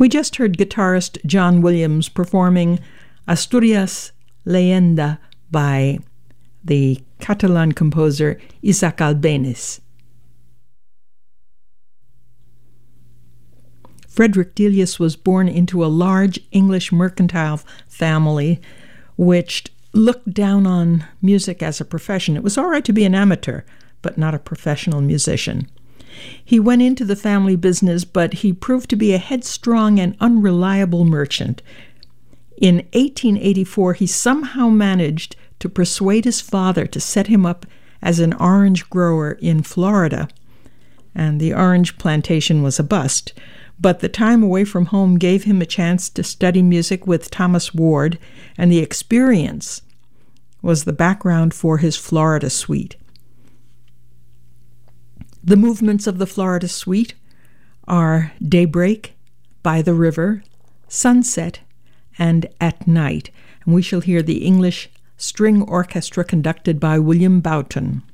We just heard guitarist John Williams performing Asturias Leyenda by the Catalan composer Isaac Albéniz. Frederick Delius was born into a large English mercantile family which looked down on music as a profession. It was all right to be an amateur, but not a professional musician. He went into the family business, but he proved to be a headstrong and unreliable merchant. In 1884, he somehow managed to persuade his father to set him up as an orange grower in Florida, and the orange plantation was a bust. But the time away from home gave him a chance to study music with Thomas Ward, and the experience was the background for his Florida Suite. The movements of the Florida Suite are Daybreak, By the River, Sunset, and At Night. And we shall hear the English string orchestra conducted by William Boughton.